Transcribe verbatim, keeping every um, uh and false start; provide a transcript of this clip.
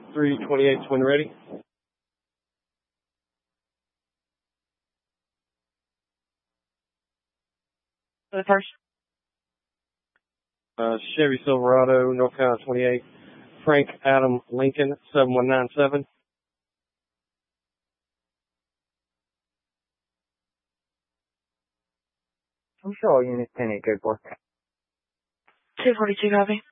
three twenty-eight, when ready. The first. Uh, Chevy Silverado, North Carolina twenty-eight, Frank Adam Lincoln, seven one nine seven. I'm sure Unit ten eight, go for two forty-two, copy.